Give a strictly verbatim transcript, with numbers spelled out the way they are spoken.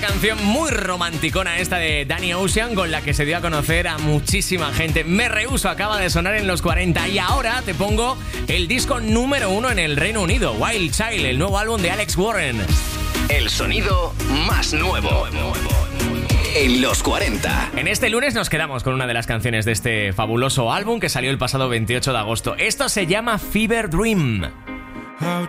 Canción muy romanticona esta de Danny Ocean, con la que se dio a conocer a muchísima gente. Me Rehuso acaba de sonar en los cuarenta y ahora te pongo el disco número uno en el Reino Unido, Wild Child, el nuevo álbum de Alex Warren. El sonido más nuevo en los cuarenta. En este lunes nos quedamos con una de las canciones de este fabuloso álbum que salió el pasado veintiocho de agosto. Esto se llama Fever Dream. How